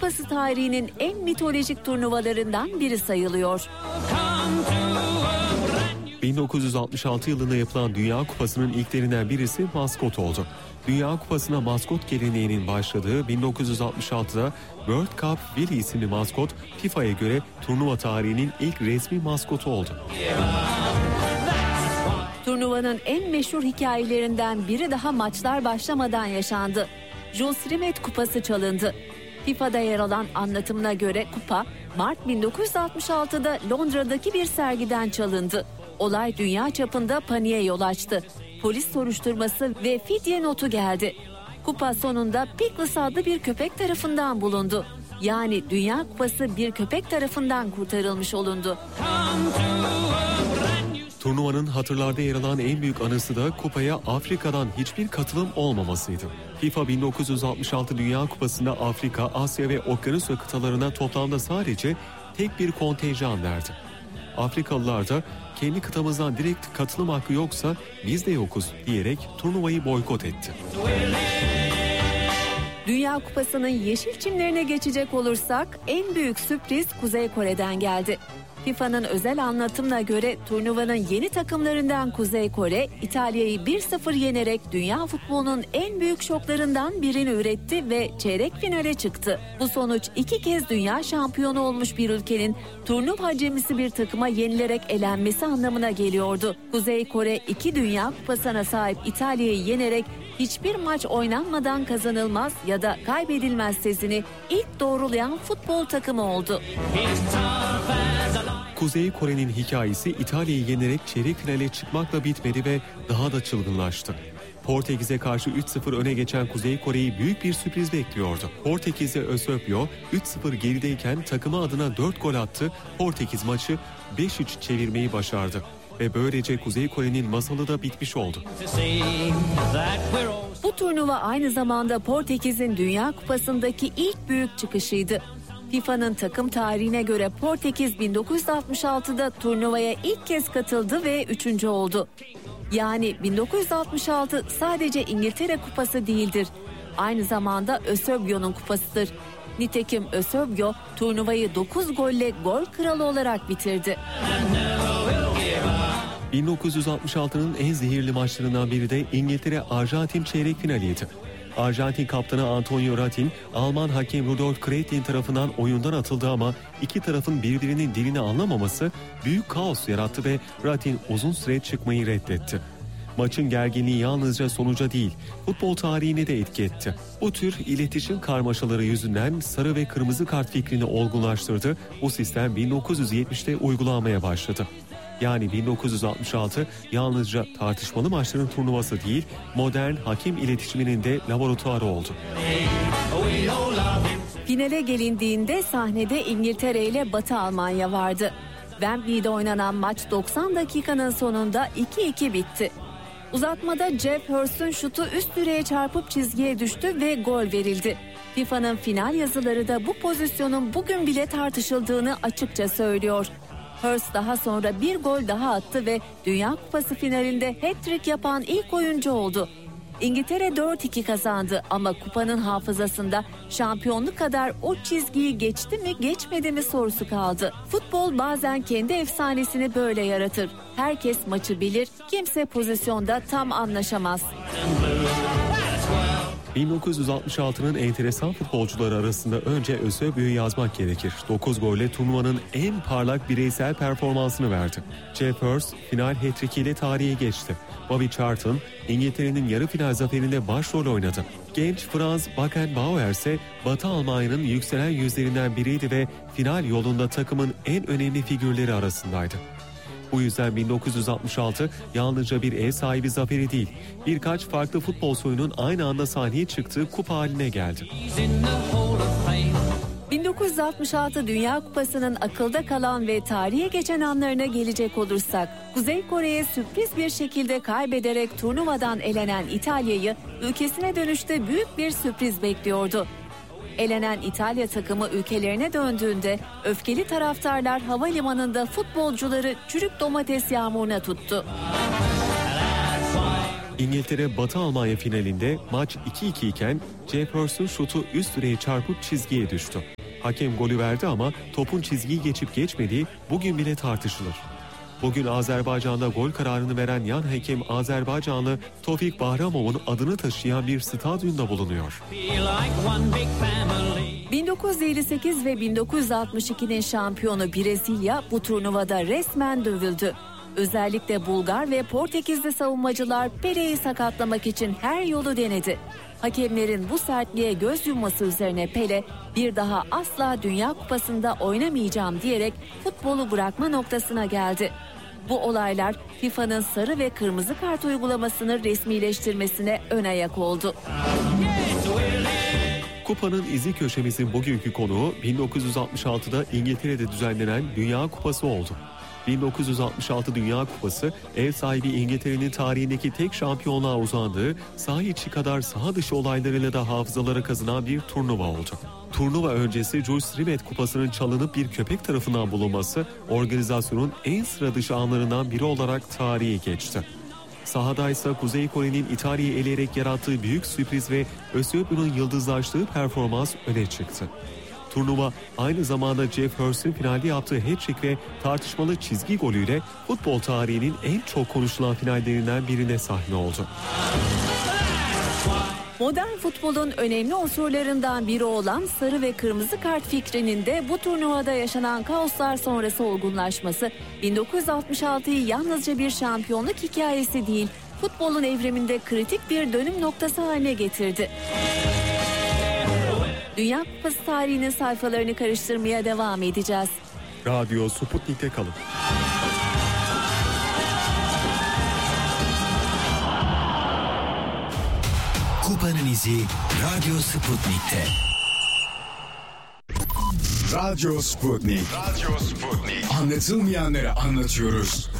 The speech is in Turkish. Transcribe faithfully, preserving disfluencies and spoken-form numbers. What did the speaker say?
Kupası tarihinin en mitolojik turnuvalarından biri sayılıyor. bin dokuz yüz altmış altı yılında yapılan Dünya Kupası'nın ilklerinden birisi maskot oldu. Dünya Kupası'na maskot geleneğinin başladığı bin dokuz yüz altmış altıda World Cup Willy isimli maskot FIFA'ya göre turnuva tarihinin ilk resmi maskotu oldu. Turnuvanın en meşhur hikayelerinden biri daha maçlar başlamadan yaşandı. Jules Rimet Kupası çalındı. FIFA'da yer alan anlatımına göre kupa Mart bin dokuz yüz altmış altıda Londra'daki bir sergiden çalındı. Olay dünya çapında paniğe yol açtı. Polis soruşturması ve fidye notu geldi. Kupa sonunda Pickles adlı bir köpek tarafından bulundu. Yani Dünya Kupası bir köpek tarafından kurtarılmış olundu. Turnuvanın hatırlarda yer alan en büyük anısı da kupaya Afrika'dan hiçbir katılım olmamasıydı. FIFA bin dokuz yüz altmış altı Dünya Kupası'nda Afrika, Asya ve Okyanusya kıtalarına toplamda sadece tek bir kontenjan verdi. Afrikalılar da kendi kıtamızdan direkt katılım hakkı yoksa biz de yokuz diyerek turnuvayı boykot etti. Dünya Kupası'nın yeşil çimlerine geçecek olursak en büyük sürpriz Kuzey Kore'den geldi. FIFA'nın özel anlatımına göre turnuvanın yeni takımlarından Kuzey Kore, İtalya'yı bir sıfır yenerek dünya futbolunun en büyük şoklarından birini üretti ve çeyrek finale çıktı. Bu sonuç iki kez dünya şampiyonu olmuş bir ülkenin turnuva acemisi bir takıma yenilerek elenmesi anlamına geliyordu. Kuzey Kore iki Dünya Kupası'na sahip İtalya'yı yenerek hiçbir maç oynanmadan kazanılmaz ya da kaybedilmez tezini ilk doğrulayan futbol takımı oldu. Kuzey Kore'nin hikayesi İtalya'yı yenerek çeyrek finale çıkmakla bitmedi ve daha da çılgınlaştı. Portekiz'e karşı üç sıfır öne geçen Kuzey Kore'yi büyük bir sürpriz bekliyordu. Portekiz'e Eusebio üç sıfır gerideyken takımı adına dört gol attı. Portekiz maçı beş üç çevirmeyi başardı. Ve böylece Kuzey Kore'nin masalı da bitmiş oldu. Bu turnuva aynı zamanda Portekiz'in Dünya Kupası'ndaki ilk büyük çıkışıydı. FIFA'nın takım tarihine göre Portekiz bin dokuz yüz altmış altıda turnuvaya ilk kez katıldı ve üçüncü oldu. Yani bin dokuz yüz altmış altı sadece İngiltere Kupası değildir. Aynı zamanda Eusebio'nun kupasıdır. Nitekim Eusebio turnuvayı dokuz golle gol kralı olarak bitirdi. bin dokuz yüz altmış altının en zehirli maçlarından biri de İngiltere-Arjantin çeyrek finaliydi. Arjantin kaptanı Antonio Ratin, Alman hakem Rudolf Kreitlin tarafından oyundan atıldı ama iki tarafın birbirinin dilini anlamaması büyük kaos yarattı ve Ratin uzun süre çıkmayı reddetti. Maçın gerginliği yalnızca sonuca değil, futbol tarihine de etki etti. Bu tür iletişim karmaşaları yüzünden sarı ve kırmızı kart fikrini olgunlaştırdı. Bu sistem bin dokuz yüz yetmişte uygulanmaya başladı. Yani bin dokuz yüz altmış altı yalnızca tartışmalı maçların turnuvası değil, modern hakem iletişiminin de laboratuvarı oldu. Finale gelindiğinde sahnede İngiltere ile Batı Almanya vardı. Wembley'de oynanan maç doksan dakikanın sonunda iki iki bitti. Uzatmada Jeff Hurst'un şutu üst direğe çarpıp çizgiye düştü ve gol verildi. FIFA'nın final yazıları da bu pozisyonun bugün bile tartışıldığını açıkça söylüyor. Hurst daha sonra bir gol daha attı ve Dünya Kupası finalinde hat-trick yapan ilk oyuncu oldu. İngiltere dört iki kazandı ama kupanın hafızasında şampiyonluk kadar o çizgiyi geçti mi geçmedi mi sorusu kaldı. Futbol bazen kendi efsanesini böyle yaratır. Herkes maçı bilir, kimse pozisyonda tam anlaşamaz. bin dokuz yüz altmış altının enteresan futbolcuları arasında önce Eusebio'yu yazmak gerekir. dokuz golle turnuvanın en parlak bireysel performansını verdi. Jeff Hurst final hat-trick ile tarihe geçti. Bobby Charlton İngiltere'nin yarı final zaferinde başrol oynadı. Genç Franz Beckenbauer ise Batı Almanya'nın yükselen yüzlerinden biriydi ve final yolunda takımın en önemli figürleri arasındaydı. Bu yüzden bin dokuz yüz altmış altı yalnızca bir ev sahibi zaferi değil, birkaç farklı futbol soyunun aynı anda sahneye çıktığı kupa haline geldi. bin dokuz yüz altmış altı Dünya Kupası'nın akılda kalan ve tarihe geçen anlarına gelecek olursak, Kuzey Kore'ye sürpriz bir şekilde kaybederek turnuvadan elenen İtalya'yı ülkesine dönüşte büyük bir sürpriz bekliyordu. Elenen İtalya takımı ülkelerine döndüğünde öfkeli taraftarlar havalimanında futbolcuları çürük domates yağmuruna tuttu. İngiltere Batı Almanya finalinde maç iki iki iken Jeff Hurst'un şutu üst direğe çarpıp çizgiye düştü. Hakem golü verdi ama topun çizgiyi geçip geçmediği bugün bile tartışılır. Bugün Azerbaycan'da gol kararını veren yan hakem Azerbaycanlı Tofik Bahramov'un adını taşıyan bir stadyumda bulunuyor. bin dokuz yüz elli sekiz ve bin dokuz yüz altmış ikinin şampiyonu Brezilya bu turnuvada resmen dövüldü. Özellikle Bulgar ve Portekizli savunmacılar Pele'yi sakatlamak için her yolu denedi. Hakemlerin bu sertliğe göz yumması üzerine Pele bir daha asla Dünya Kupası'nda oynamayacağım diyerek futbolu bırakma noktasına geldi. Bu olaylar FIFA'nın sarı ve kırmızı kart uygulamasını resmileştirmesine ön ayak oldu. Kupanın izi köşemizin bugünkü konuğu bin dokuz yüz altmış altıda İngiltere'de düzenlenen Dünya Kupası oldu. bin dokuz yüz altmış altı Dünya Kupası ev sahibi İngiltere'nin tarihindeki tek şampiyonluğa uzandığı saha içi kadar saha dışı olaylarıyla da hafızalara kazınan bir turnuva oldu. Turnuva öncesi Jules Rimet Kupası'nın çalınıp bir köpek tarafından bulunması organizasyonun en sıra dışı anlarından biri olarak tarihe geçti. Sahadaysa Kuzey Kore'nin İtalya'yı eleyerek yarattığı büyük sürpriz ve Ösüopou'nun yıldızlaştığı performans öne çıktı. Turnuva aynı zamanda Jeff Hurst'un finalde yaptığı hat-trick ve tartışmalı çizgi golüyle futbol tarihinin en çok konuşulan finallerinden birine sahne oldu. Modern futbolun önemli unsurlarından biri olan sarı ve kırmızı kart fikrinin de bu turnuvada yaşanan kaoslar sonrası olgunlaşması bin dokuz yüz altmış altıyı yalnızca bir şampiyonluk hikayesi değil, futbolun evriminde kritik bir dönüm noktası haline getirdi. Dünya Kupası tarihinin sayfalarını karıştırmaya devam edeceğiz. Radyo Sputnik'te kalın. Kupanın izi Radyo Sputnik'te. Radyo Sputnik. Radyo Sputnik. Anlatılmayanları anlatıyoruz.